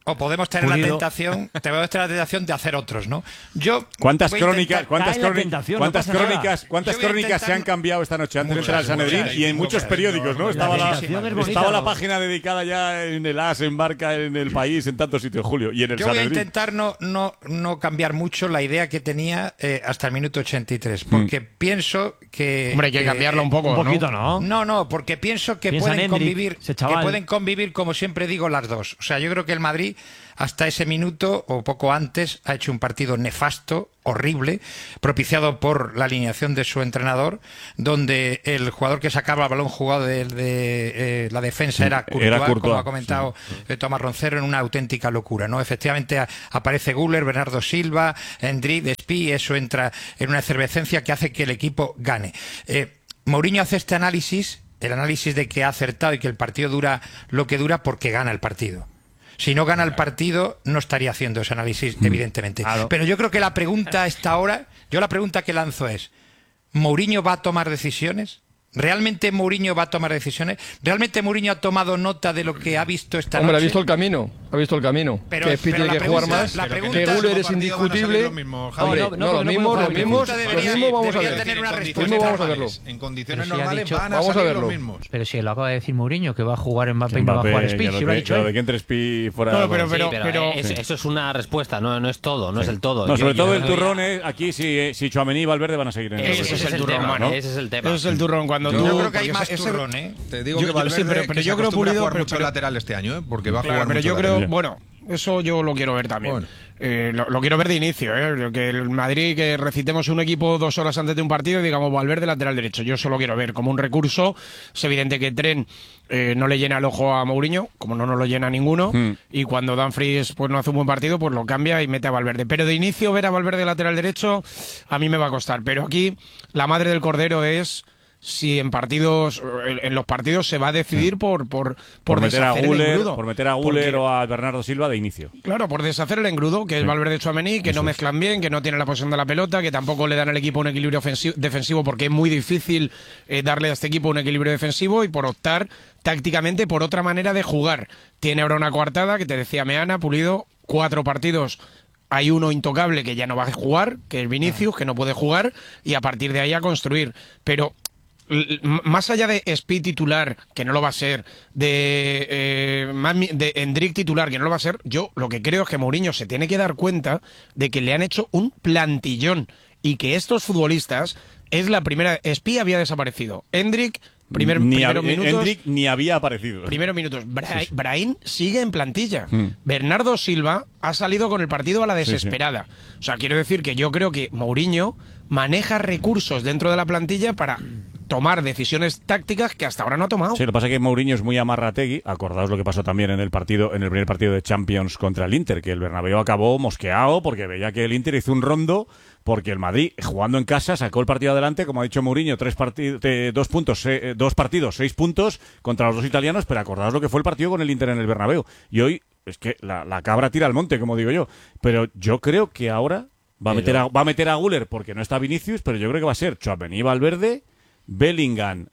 o podemos tener Pulido. la tentación, podemos tener la tentación de hacer otros, ¿no? Yo ¿Cuántas crónicas, cuántas, crónicas, cuántas no crónicas, cuántas crónicas se han cambiado esta noche antes de entrar al Sanedrín y en muchos periódicos, ¿no? Estaba la, estaba la página dedicada ya en el As, en Marca, en El País, en tantos sitios, Julio, y en el Yo Sanedrín. voy a intentar no, no, no cambiar mucho la idea que tenía eh, hasta el minuto ochenta y tres, porque mm. pienso que... Hombre, hay que cambiarlo un poco, Un poquito, ¿no? No, no, porque pienso que Piensa pueden en Endrick, convivir, ese que chaval. pueden convivir, como siempre digo, las dos. O sea, yo creo que el Madrid hasta ese minuto o poco antes ha hecho un partido nefasto, horrible, propiciado por la alineación de su entrenador, donde el jugador que sacaba el balón jugado de, de eh, la defensa era Courtois, Era Courtois, como ha comentado sí. Tomás Roncero, en una auténtica locura, ¿no? Efectivamente a, aparece Güler, Bernardo Silva, Endrick, Espí, y eso entra en una efervescencia que hace que el equipo gane. Eh, Mourinho hace este análisis, el análisis de que ha acertado y que el partido dura lo que dura porque gana el partido. Si no gana el partido, no estaría haciendo ese análisis, evidentemente. Claro. Pero yo creo que la pregunta a esta hora, yo la pregunta que lanzo es, ¿Mourinho va a tomar decisiones? ¿Realmente Mourinho va a tomar decisiones? ¿Realmente Mourinho ha tomado nota de lo que ha visto esta Hombre, noche? ha visto el camino, ha visto el camino. Pero, que Speed tiene que jugar más, la pregunta, que Güler es indiscutible. Hombre, no, no, no, los mismos, los mismos, los mismos vamos a ver. Tener una respuesta. Vamos a verlo. En condiciones si normales dicho, van a vamos salir a verlo. los mismos. Pero si lo acaba de decir Mourinho, que va a jugar Mbappé y no Mbappé, va a jugar Speed, ya si lo lo ha que- dicho ya él. lo de que entre Speed fuera. No, pero- Sí, pero- pero, pero- eh, es- eso es una respuesta, no, no es todo, no es el todo. No, Yo- sobre yo todo el creo que- turrón es aquí si, si Tchouaméni y Valverde van a seguir en el Ese, equipo. es el, turrón, tema, ¿no? ese es el tema. Eso es el turrón cuando Yo tú... creo que hay porque más ese- turrón, ¿eh? Te digo Yo- que yo- Valverde sí, pero- pero que se yo creo, acostumbra a Pulido, jugar pero- mucho pero- lateral este año, ¿eh? Porque va a Claro, jugar pero mucho yo creo, lateral. bueno, eso yo lo quiero ver también. Bueno. Eh, lo, lo quiero ver de inicio, ¿eh? Que el Madrid, que recitemos un equipo dos horas antes de un partido y digamos Valverde lateral derecho. Yo eso lo quiero ver como un recurso. Es evidente que Tren eh, no le llena el ojo a Mourinho, como no nos lo llena ninguno. Hmm. Y cuando Dumfries pues, no hace un buen partido, pues lo cambia y mete a Valverde. Pero de inicio ver a Valverde lateral derecho a mí me va a costar. Pero aquí la madre del cordero es... si en partidos en los partidos se va a decidir por por, Por meter a deshacer el Güler, engrudo. por meter a Güler Porque- o a Bernardo Silva de inicio. Claro, por deshacer el engrudo, que es Sí. Valverde Tchouaméni, que Eso no es. mezclan bien, que no tienen la posesión de la pelota, que tampoco le dan al equipo un equilibrio ofensivo, defensivo, porque es muy difícil eh, darle a este equipo un equilibrio defensivo y por optar tácticamente por otra manera de jugar. Tiene ahora una coartada, que te decía Meana, Pulido, cuatro partidos. Hay uno intocable que ya no va a jugar, que es Vinicius, que no puede jugar, y a partir de ahí a construir. Pero l- m- más allá de Speed titular, que no lo va a ser, de, eh, Mami- de Endrick titular, que no lo va a ser, yo lo que creo es que Mourinho se tiene que dar cuenta de que le han hecho un plantillón y que estos futbolistas es la primera... Speed había desaparecido. Endrick, primer, ni primeros hab- minutos... Endrick ni había aparecido. Primeros minutos. Bra Sí, sí. Brahim sigue en plantilla. Mm. Bernardo Silva ha salido con el partido a la Sí, sí. desesperada. O sea, quiero decir que yo creo que Mourinho maneja recursos dentro de la plantilla para tomar decisiones tácticas que hasta ahora no ha tomado. Sí, lo que pasa es que Mourinho es muy amarrategui. Acordaos lo que pasó también en el partido, en el primer partido de Champions contra el Inter, que el Bernabéu acabó mosqueado porque veía que el Inter hizo un rondo, porque el Madrid, jugando en casa, sacó el partido adelante, como ha dicho Mourinho, tres partidos, dos puntos, eh, dos partidos, seis puntos contra los dos italianos, pero acordaos lo que fue el partido con el Inter en el Bernabéu. Y hoy, es que la, la cabra tira al monte, como digo yo. Pero yo creo que ahora va a Pero- meter a, va a meter a Güler porque no está Vinicius, pero yo creo que va a ser Tchouaméni, Valverde, Bellingham,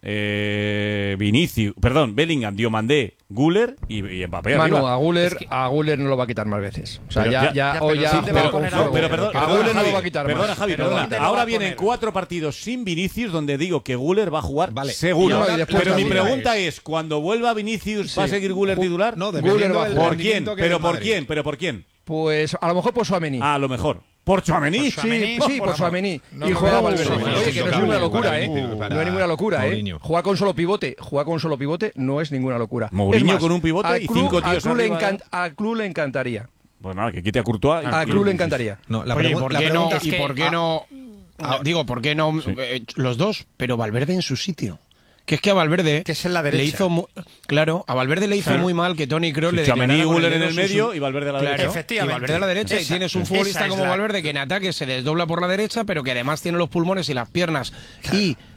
eh, Vinicius, perdón, Bellingham, Diomandé, Güler y, y Mbappé. Manu, arriba. a Güler, Es que- a Güler no lo va a quitar más veces. O sea, Pero ya, ya- ya, ya, hoy pero ya sí, va pero- con pero- fuego. pero perdón, a perdona, Güler no Javi, lo va a quitar perdona, más. Javi, Pero perdona. ¿dónde lo Ahora va a vienen poner? cuatro partidos sin Vinicius donde digo que Güler va a jugar Vale. seguro. Y ahora- y después Pero mi también. pregunta es, cuando vuelva Vinicius, ¿va a Sí. seguir Güler titular? No, Güler dependiendo va a del jugar. ¿Por quién? rendimiento que ¿Pero dé por Madrid. quién? ¿Pero por quién? Pues a lo mejor por Tchouaméni. Ah, a lo mejor. ¿Por Tchouaméni? Sí, sí, por Tchouaméni. No, Y no, juega no, Valverde. no, no, Oye, no, que no es no, ninguna no, locura, para ¿eh? Vinicius, para No es ninguna locura, ¿eh? Mourinho. Juega con solo pivote. Juega con solo pivote no es ninguna locura. Mourinho Es más, con un pivote al y club- cinco al tíos club le arriba. encant- Al club le encantaría. Pues nada, que quite a Courtois. y- Al club le encantaría. No, la Oye, pregun- ¿por la qué no? pregunta es ¿Y que- por qué ah, no? no, digo, ¿por qué no eh, los dos? Pero Valverde en su sitio. Que es que a Valverde Que es en la le derecha. hizo mu- claro, a Valverde le hizo Claro. muy mal que Toni Kroos Sí, le Tchouaméni y declarara con Güler en dedo el su- medio y Valverde a la Claro, derecha. Efectivamente. y Valverde a la derecha Esa- y tienes un esa futbolista es como la- Valverde que en ataque se desdobla por la derecha, pero que además tiene los pulmones y las piernas y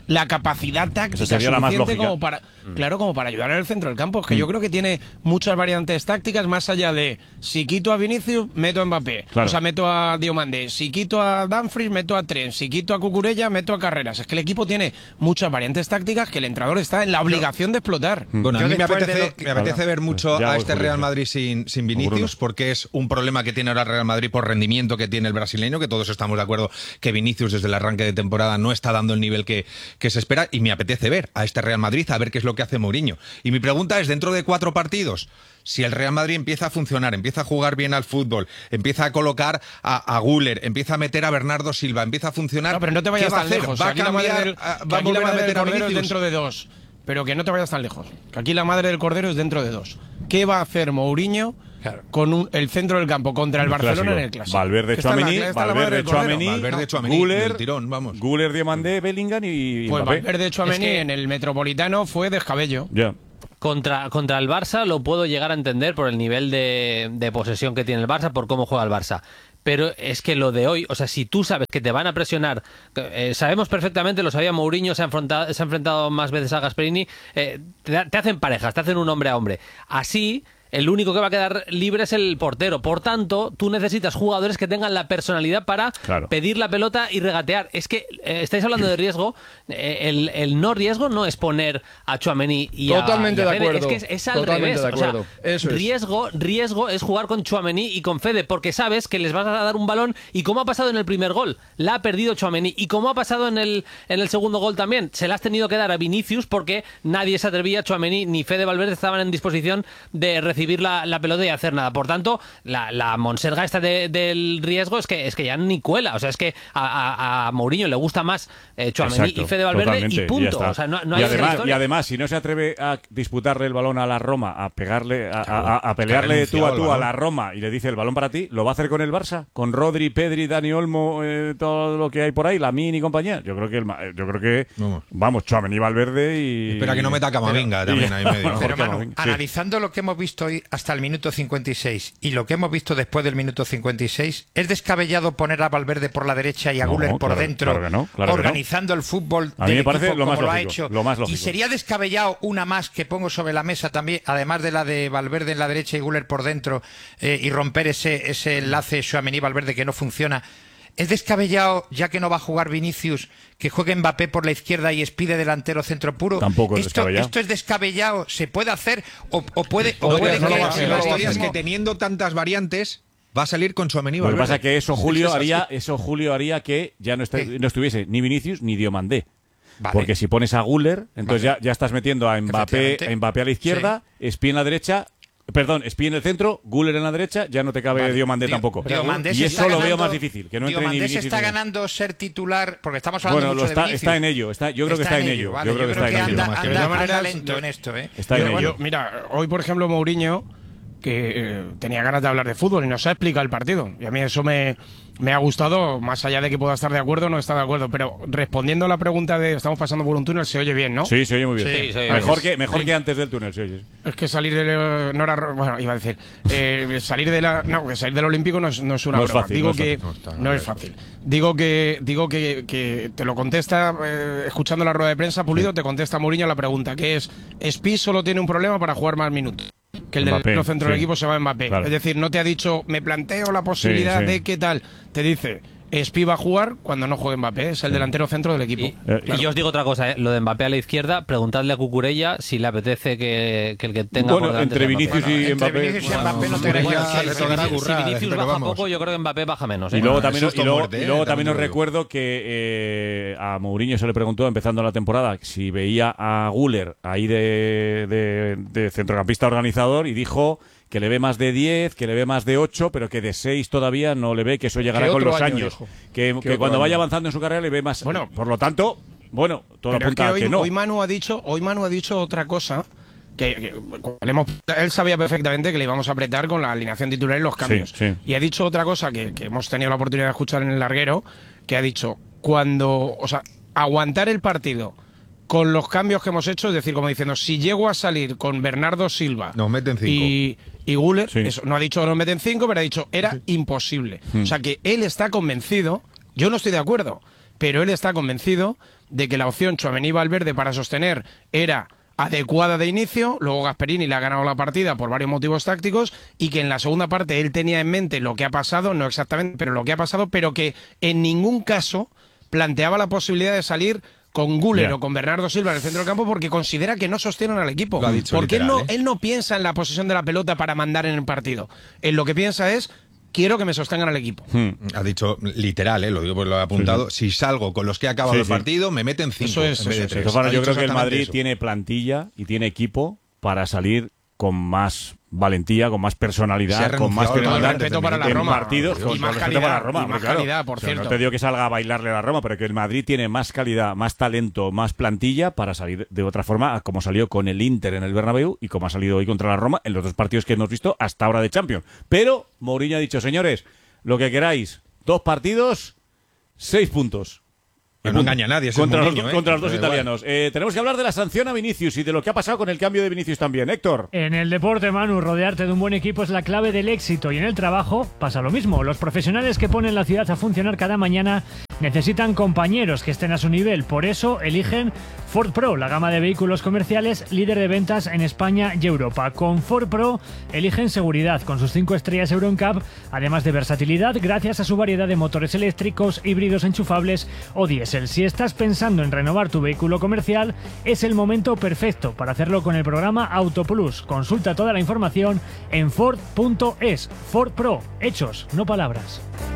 la capacidad táctica suficiente como para, mm. claro, como para ayudar en el centro del campo. Es que mm. yo creo que tiene muchas variantes tácticas más allá de si quito a Vinicius, meto a Mbappé. Claro. O sea, meto a Diomandé. Si quito a Dumfries, meto a Trent. Si quito a Cucurella, meto a Carreras. Es que el equipo tiene muchas variantes tácticas que el entrenador está en la obligación de explotar. Bueno, a mí me apetece, que... me apetece ver mucho ya a este Real Madrid sin, sin Vinicius, porque es un problema que tiene ahora el Real Madrid por rendimiento que tiene el brasileño, que todos estamos de acuerdo que Vinicius desde el arranque de temporada no está dando el nivel que, que se espera, y me apetece ver a este Real Madrid, a ver qué es lo que hace Mourinho. Y mi pregunta es, dentro de cuatro partidos, si el Real Madrid empieza a funcionar, empieza a jugar bien al fútbol, empieza a colocar a, a Güler, empieza a meter a Bernardo Silva, empieza a funcionar... No, pero no te vayas tan lejos. ¿Va a cambiar, va a volver a meter a Vinicius dentro de dos? Pero que no te vayas tan lejos. Que aquí la madre del cordero es dentro de dos. ¿Qué va a hacer Mourinho claro. con un, el centro del campo contra el, el Barcelona clásico. en el clásico? Valverde, Tchouaméni, Valverde, Tchouaméni, Valverde, Tchouaméni, Güler, tirón, vamos. Güler, Diomandé, Bellingham y Pues Mbappé. Valverde, Tchouaméni es que en el Metropolitano fue descabello. Ya. Yeah. Contra, contra el Barça lo puedo llegar a entender por el nivel de, de posesión que tiene el Barça, por cómo juega el Barça. Pero es que lo de hoy, o sea, si tú sabes que te van a presionar, eh, sabemos perfectamente, lo sabía Mourinho, se ha enfrentado, se ha enfrentado más veces a Gasperini, eh, te, te hacen parejas, te hacen un hombre a hombre. Así... el único que va a quedar libre es el portero. Por tanto, tú necesitas jugadores que tengan la personalidad para claro. pedir la pelota y regatear. Es que eh, estáis hablando de riesgo. Eh, el, el no riesgo no es poner a Tchouaméni y Totalmente a, y a de Fede. acuerdo. Es que es, es al Totalmente revés. de acuerdo. O sea, Eso es. riesgo, riesgo es jugar con Tchouaméni y con Fede, porque sabes que les vas a dar un balón. Y como ha pasado en el primer gol, la ha perdido Tchouaméni. Y como ha pasado en el, en el segundo gol también, se la has tenido que dar a Vinicius porque nadie se atrevía, Tchouaméni ni Fede Valverde estaban en disposición de recibir la, la pelota y hacer nada. Por tanto, la, la monserga esta de, del riesgo es que es que ya ni cuela. O sea, es que a, a, a Mourinho le gusta más eh, Tchouaméni y Fede Valverde totalmente, y punto. Y, o sea, no, no y, hay además, y además, si no se atreve a disputarle el balón a la Roma, a pegarle, a, claro, a, a pelearle tú a tú a la Roma y le dice el balón para ti, ¿lo va a hacer con el Barça? Con Rodri, Pedri, Dani Olmo, eh, todo lo que hay por ahí, Lamine y compañía. Yo creo que el, yo creo que vamos, vamos Tchouaméni, Valverde y... Espera que no meta Camavinga también ahí medio. Pero Manu, sí. analizando lo que hemos visto hoy hasta el minuto cincuenta y seis y lo que hemos visto después del minuto cincuenta y seis, ¿es descabellado poner a Valverde por la derecha y a no, Güler por claro, dentro, claro no, claro organizando no. el fútbol a mí del me parece equipo lo más como lógico, lo ha hecho? Lo más lógico. Y sería descabellado una más que pongo sobre la mesa también, además de la de Valverde en la derecha y Güler por dentro, eh, y romper ese, ese enlace Tchouaméni-Valverde que no funciona. ¿Es descabellado, ya que no va a jugar Vinicius, que juegue Mbappé por la izquierda y Spide delantero centro puro? Tampoco es esto, descabellado. ¿Esto es descabellado? ¿Se puede hacer? ¿O, o puede, o no, puede no, que, no, que la historia es que teniendo tantas variantes va a salir con Tchouaméni. Lo que pasa es que eso Julio haría, eso Julio haría que ya no, esté, no estuviese ni Vinicius ni Diomandé. Vale. Porque si pones a Güler, entonces vale. ya, ya estás metiendo a Mbappé, a Mbappé a la izquierda, sí. Spie en la derecha. Perdón, Spie en el centro, Güler en la derecha, ya no te cabe vale. Diomandé tampoco. Diomandé y eso lo ganando, veo más difícil, que no entre Diomandé ni se está ganando ser titular, porque estamos hablando bueno, mucho está, de Vinicius. está en ello, está, yo creo está que está en ello. Vale, yo creo yo que creo está que en ello. anda, anda, anda, anda lento en esto, ¿eh? Está en ello. Mira, hoy por ejemplo Mourinho, que eh, tenía ganas de hablar de fútbol y nos ha explicado el partido. Y a mí eso me, me ha gustado, más allá de que pueda estar de acuerdo o no estar de acuerdo. Pero respondiendo a la pregunta de estamos pasando por un túnel, se oye bien, ¿no? Sí, se oye muy bien. Sí, sí, mejor que, mejor sí. que antes del túnel, se oye. Es que salir de... No era, bueno, iba a decir... Eh, salir de la... No, que salir del Olímpico no es, no es una no broma. Es fácil, digo no que es no, está, no es fácil. Digo que digo que, que te lo contesta, eh, escuchando la rueda de prensa, Pulido, sí. te contesta Mourinho la pregunta, que es, Spie solo tiene un problema para jugar más minutos. Que el Mbappé, del centro sí. del equipo se va a Mbappé. Claro. Es decir, no te ha dicho, me planteo la posibilidad sí, sí. de qué tal. Te dice, Spie va a jugar cuando no juegue Mbappé, es el sí. delantero centro del equipo. Y, eh, claro. y yo os digo otra cosa, ¿eh? Lo de Mbappé a la izquierda, preguntadle a Cucurella si le apetece que, que el que tenga bueno, por entre Vinicius bueno, y Mbappé. Entre Vinicius y Mbappé no te crees que si Vinicius baja poco, yo creo que Mbappé baja menos. ¿eh? Y luego bueno, también, y luego, muerte, y luego eh, también os recuerdo que eh, a Mourinho se le preguntó, empezando la temporada, si veía a Güler ahí de, de, de centrocampista organizador y dijo que le ve más de diez, que le ve más de ocho, pero que de seis todavía no le ve, que eso llegará con los años. Dijo. Que, que cuando año? vaya avanzando en su carrera le ve más. Bueno, por lo tanto, bueno, todo apunta a que, que hoy, no. Hoy Manu ha dicho, hoy Manu ha dicho otra cosa. Que, que hemos, él sabía perfectamente que le íbamos a apretar con la alineación titular y los cambios. Sí, sí. Y ha dicho otra cosa que, que hemos tenido la oportunidad de escuchar en el larguero, que ha dicho, cuando, o sea, aguantar el partido con los cambios que hemos hecho, es decir, como diciendo, si llego a salir con Bernardo Silva nos meten cinco. y, y Güler, sí. eso, no ha dicho que nos meten cinco, pero ha dicho, era sí. imposible. Mm. O sea, que él está convencido, yo no estoy de acuerdo, pero él está convencido de que la opción Tchouaméni-Valverde para sostener era adecuada de inicio, luego Gasperini le ha ganado la partida por varios motivos tácticos y que en la segunda parte él tenía en mente lo que ha pasado, no exactamente, pero lo que ha pasado, pero que en ningún caso planteaba la posibilidad de salir con Güler yeah. o con Bernardo Silva en el centro del campo porque considera que no sostienen al equipo. Lo ha dicho porque literal, él, no, ¿eh? él no piensa en la posesión de la pelota para mandar en el partido. Él lo que piensa es quiero que me sostengan al equipo. Hmm. Ha dicho literal, ¿eh? Lo digo porque lo he apuntado. Sí, sí. Si salgo con los que ha acabado sí, el partido, sí. me meten cinco. Eso es, en vez de eso tres. es. Bueno, yo creo que el Madrid eso. tiene plantilla y tiene equipo para salir con más valentía, con más personalidad, con más respeto para la Roma, partidos, y con más calidad, para la Roma, y más claro. calidad, por o sea, cierto. No te digo que salga a bailarle a la Roma, pero que el Madrid tiene más calidad, más talento, más plantilla para salir de otra forma, como salió con el Inter en el Bernabéu y como ha salido hoy contra la Roma en los dos partidos que hemos visto hasta ahora de Champions. Pero Mourinho ha dicho, señores, lo que queráis, dos partidos, seis puntos. Pero no engaña a nadie. Contra, Mourinho, los, ¿eh? contra los dos italianos. Eh, tenemos que hablar de la sanción a Vinicius y de lo que ha pasado con el cambio de Vinicius también. Héctor. En el deporte, Manu, rodearte de un buen equipo es la clave del éxito y en el trabajo pasa lo mismo. Los profesionales que ponen la ciudad a funcionar cada mañana necesitan compañeros que estén a su nivel. Por eso eligen Ford Pro, la gama de vehículos comerciales líder de ventas en España y Europa. Con Ford Pro eligen seguridad con sus cinco estrellas Euro N C A P, además de versatilidad gracias a su variedad de motores eléctricos, híbridos enchufables o diésel. Si estás pensando en renovar tu vehículo comercial, es el momento perfecto para hacerlo con el programa Auto Plus. Consulta toda la información en Ford punto es. Ford Pro, hechos, no palabras.